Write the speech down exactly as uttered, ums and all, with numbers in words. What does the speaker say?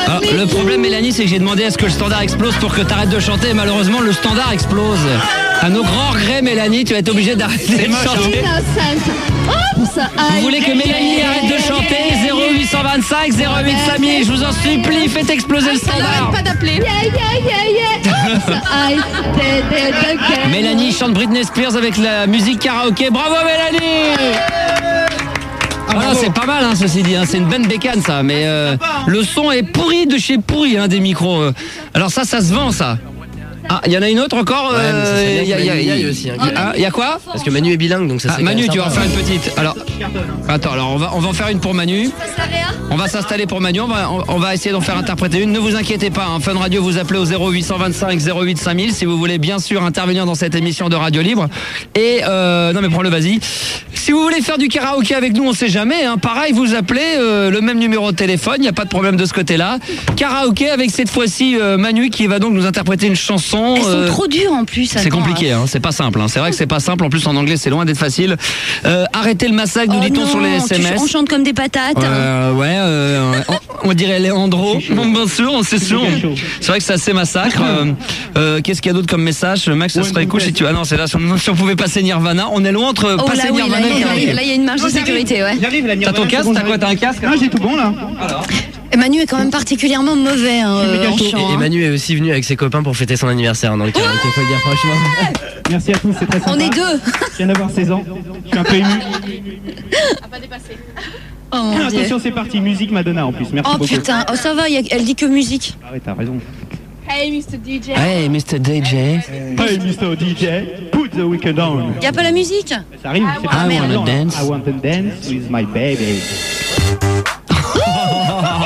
Ah, le problème, Mélanie, c'est que j'ai demandé à ce que le standard explose pour que tu arrêtes de chanter. Et malheureusement, le standard explose. À nos grands regrets, Mélanie, tu vas être obligée d'arrêter de chanter. Vous voulez que Mélanie arrête de chanter? Zéro huit cent vingt-cinq zéro huit Samy, je vous en supplie, faites exploser le standard. Pas d'appeler. Mélanie chante Britney Spears avec la musique karaoké. Bravo Mélanie. Voilà, c'est pas mal, hein, ceci dit, hein, c'est une bonne bécane ça, mais euh, le son est pourri de chez pourri, hein, des micros. euh. Alors ça, ça se vend ça. Ah, il y en a une autre encore. Ouais, mais ça serait bien Il y a, que y a- Manu y y a- aille aussi, hein. Ah, y a quoi? Parce que Manu est bilingue, donc ça Ah, c'est Manu, quand tu même vas en sympa. faire une petite. Alors, attends, alors on va, on va en faire une pour Manu. On va s'installer pour Manu. On va, on, on va essayer d'en faire interpréter une. Ne vous inquiétez pas. Hein, Fun Radio, vous appelez au zéro huit cent vingt-cinq zéro huit cinq mille si vous voulez bien sûr intervenir dans cette émission de Radio Libre. Et euh, non mais prends-le, vas-y. Si vous voulez faire du karaoké avec nous, on sait jamais. Hein, pareil, vous appelez euh, le même numéro de téléphone. Il n'y a pas de problème de ce côté-là. Karaoké avec cette fois-ci euh, Manu qui va donc nous interpréter une chanson. Elles sont euh, trop dures en plus. C'est compliqué, hein, c'est pas simple. Hein. C'est vrai que c'est pas simple. En plus, en anglais, c'est loin d'être facile. Euh, arrêtez le massacre, nous Oh dit-on non, sur les S M S. tu- on chante comme des patates. Euh, ouais, euh, on, on dirait Léandro. Bon, bien sûr, on sait sûr. C'est vrai que c'est assez massacre. Euh, euh, Qu'est-ce qu'il y a d'autre comme message, Max? Ça serait cool si tu. Ah non, c'est là. Si on, si on pouvait passer Nirvana, on est loin entre Oh passer là oui, là, Nirvana et là, karaoké. là, il y a une marge de sécurité, ouais. J'arrive, la T'as Nirvana. ton casque? T'as quoi? T'as un casque? Non, j'ai tout bon là. Manu est quand même particulièrement mauvais hein, euh, en chant. Et hein. Manu est aussi venu avec ses copains pour fêter son anniversaire, donc il faut le dire franchement. Merci à tous, c'est très sympa. On est deux. Je viens d'avoir seize ans. Je suis un peu ému. Oh mon Dieu. Attention, c'est parti. Musique Madonna en plus. Merci Oh beaucoup. putain, oh ça va, y a- elle dit que musique. Arrête, t'as raison. Hey, mister D J. Hey, mister D J. Hey, mister D J, put the weekend on. Y a pas la musique? Ça arrive, c'est I pas wanna mal. dance. I want to dance with my baby.